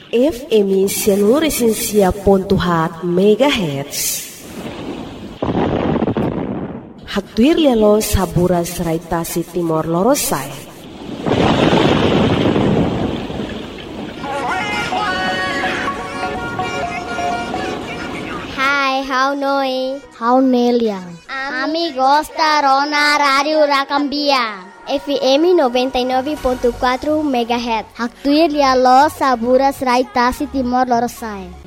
FM 106.4 MHz. Hatuir lialo sabura serai tasi Timor Lorosai. Hai, how noi? How neliang? Amigos da Rona Radio Rakambia. FM 99.4 MHz. Hatuir lialo sabura serai tasi Timor Lorosai.